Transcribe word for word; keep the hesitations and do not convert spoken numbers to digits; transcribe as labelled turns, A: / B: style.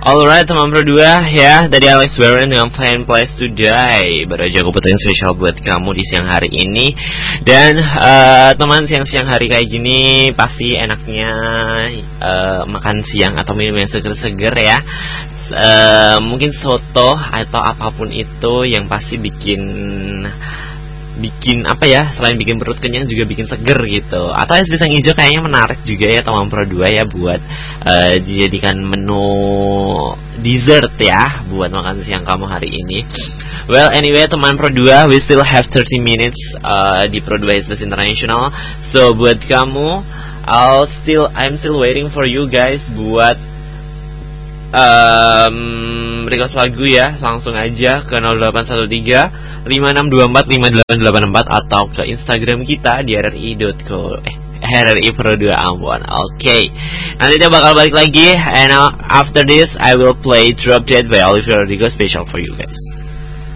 A: Alright teman berdua ya, dari Alex Warren dengan Fine Place Today. Baru aja aku puterin spesial buat kamu di siang hari ini. Dan uh, teman siang-siang hari kayak gini pasti enaknya uh, makan siang atau minum yang seger-seger ya. uh, Mungkin soto atau apapun itu yang pasti bikin bikin apa ya, selain bikin perut kenyang juga bikin seger gitu. Atau es pisang hijau kayaknya menarik juga ya teman pro dua ya, buat uh, dijadikan menu dessert ya buat makan siang kamu hari ini. Well anyway teman pro dua, we still have thirty minutes uh, di Pro dua Hits International. So buat kamu, I'll still I'm still waiting for you guys buat um, request lagu ya. Langsung aja ke nol delapan satu tiga lima enam dua empat lima delapan delapan empat atau ke Instagram kita di r r i dot co eh r r i pro dua Ambon. Oke, okay. Nanti dia bakal balik lagi. And uh, after this I will play Drop Dead by Olivia Rodrigo special for you guys.